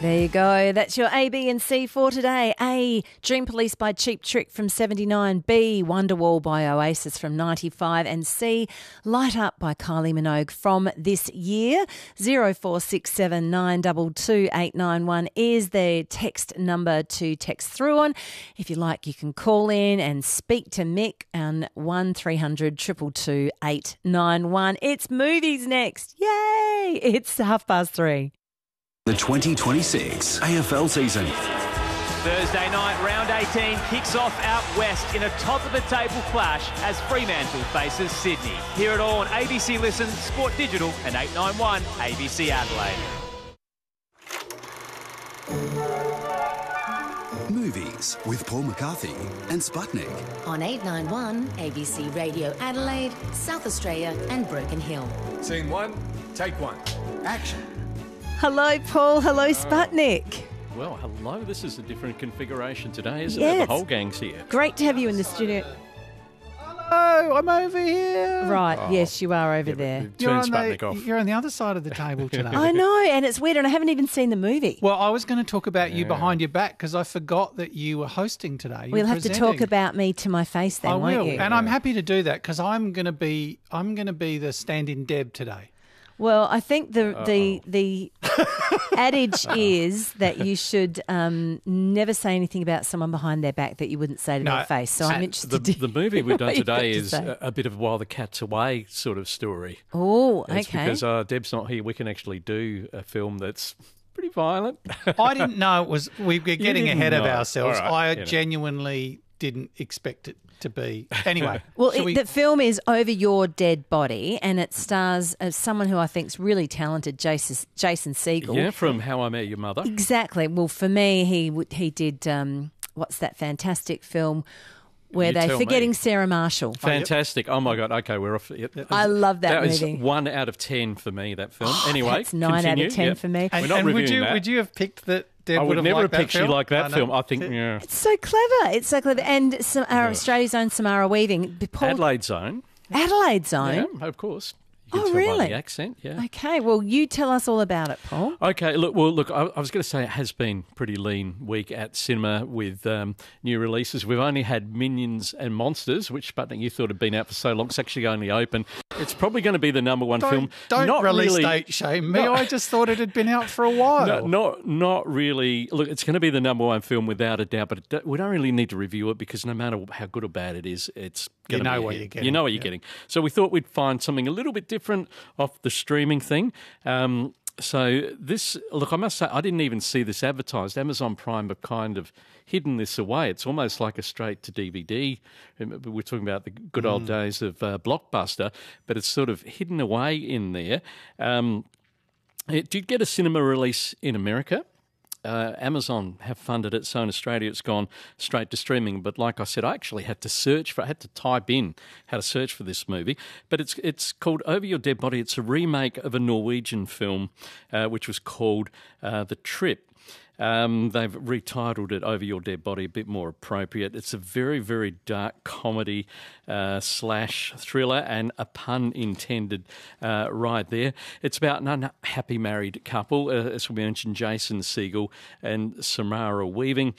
There you go. That's your A, B and C for today. A, Dream Police by Cheap Trick from 79. B, Wonderwall by Oasis from 95. And C, Light Up by Kylie Minogue from this year. 0467 922 891 is the text number to text through on. If you like, you can call in and speak to Mick on 1300 222 891. It's movies next. Yay! It's 3:30. The 2026 AFL season. Thursday night, round 18 kicks off out west in a top-of-the-table clash as Fremantle faces Sydney. Hear it all on ABC Listen, Sport Digital and 891 ABC Adelaide. Movies with Paul McCarthy and Sputnik. On 891 ABC Radio Adelaide, South Australia and Broken Hill. Scene one, take one. Action. Hello, Paul. Hello, Sputnik. Well, hello. This is a different configuration today, isn't Yes. it? The whole gang's here. Great to have you in the studio. Hello, I'm over here. Right, yes, you are over there. Turn Sputnik off. You're on the other side of the table today. I know, and it's weird, and I haven't even seen the movie. Well, I was going to talk about you behind your back because I forgot that you were hosting today. We'll have to talk about me to my face then, I won't will, you? and I'm happy to do that because I'm going to be the stand-in Deb today. Well, I think the adage is that you should never say anything about someone behind their back that you wouldn't say to their face. So I'm interested. The movie we've done what you've got today to is say. a bit of While the Cat's Away sort of story. Oh, It's okay. because Deb's not here. We can actually do a film that's pretty violent. I didn't know it was. We were getting didn't ahead of know. ourselves. All right, I genuinely didn't expect it to be. Anyway, Well, shall we- the film is Over Your Dead Body, and it stars someone who I think is really talented, Jason Segel. Yeah, from How I Met Your Mother. Exactly. Well, for me, he did what's that fantastic film where You they're tell forgetting me. Sarah Marshall. Fantastic. Oh, my God. Okay, we're off. Yep. I love that was movie. 1 out of 10 for me, that film. Anyway, That's 9 out of continue. 10 Yep. for me. We're not and reviewing that. would you have picked that? Deb I would have never have liked that picked you film? like that No. film. I think, yeah. It's so clever. It's so clever. And Australia's own Samara Weaving. Adelaide Zone. Adelaide's own. Yeah, of course. You Oh, can tell by really? the accent, yeah. Okay, well, you tell us all about it, Paul. Okay, look, I was going to say it has been a pretty lean week at cinema with new releases. We've only had Minions and Monsters, which, Sputnik, you thought had been out for so long. It's actually only open. It's probably going to be the number one film. Don't Not release really, date shame me. No. I just thought it had been out for a while. Not really. Look, it's going to be the number one film without a doubt, but we don't really need to review it because no matter how good or bad it is, it's going to be know a what hit. you're getting. You know what you're getting. So we thought we'd find something a little bit different off the streaming thing. So this, look, I must say, I didn't even see this advertised. Amazon Prime have kind of hidden this away. It's almost like a straight to DVD. We're talking about the good old days of Blockbuster, but it's sort of hidden away in there. It did get a cinema release in America. Amazon have funded it, so in Australia it's gone straight to streaming. But like I said, I actually had to search for, I had to type in how to search for this movie. But it's called Over Your Dead Body. It's a remake of a Norwegian film, which was called The Trip. They've retitled it Over Your Dead Body, a bit more appropriate. It's a very, very dark comedy slash thriller, and a pun intended right there. It's about an unhappy married couple, as we mentioned, Jason Segel and Samara Weaving.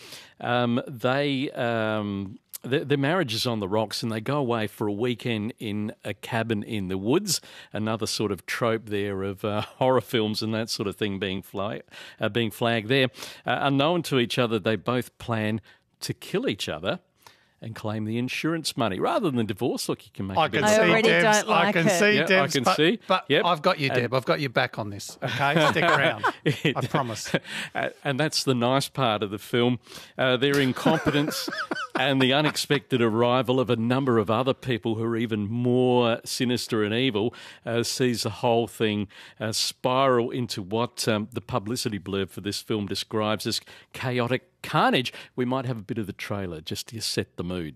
Their marriage is on the rocks and they go away for a weekend in a cabin in the woods. Another sort of trope there of horror films and that sort of thing being flagged there. Unknown to each other, they both plan to kill each other and claim the insurance money. Rather than divorce, look, you can make I a bit can of I see already Deb's. don't like I can it. see Yeah, I Deb's. can but, see. But Yep. I've got you, Deb. I've got your back on this. Okay, stick around. I promise. And that's the nice part of the film. Their incompetence and the unexpected arrival of a number of other people who are even more sinister and evil sees the whole thing spiral into what the publicity blurb for this film describes as chaotic carnage. We might have a bit of the trailer just to set the mood.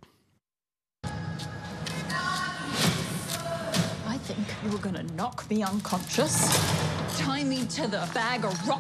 I think you were going to knock me unconscious, tie me to the bag of rocks.